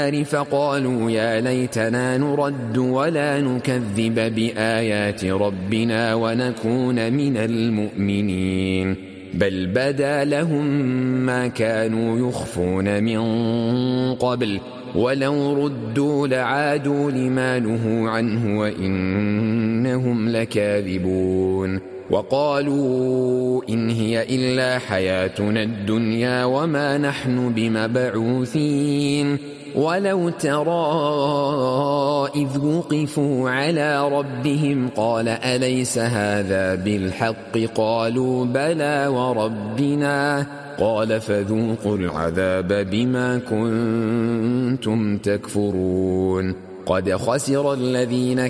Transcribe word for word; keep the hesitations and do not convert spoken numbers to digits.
فقالوا يا ليتنا نرد ولا نكذب بآيات ربنا ونكون من المؤمنين بل بدا لهم ما كانوا يخفون من قبل ولو ردوا لعادوا لما نهوا عنه وإنهم لكاذبون وقالوا إن هي إلا حياتنا الدنيا وما نحن بمبعوثين ولو ترى إذ وقفوا على ربهم قال أليس هذا بالحق قالوا بلى وربنا قال فذوقوا العذاب بما كنتم تكفرون قد خسر الذين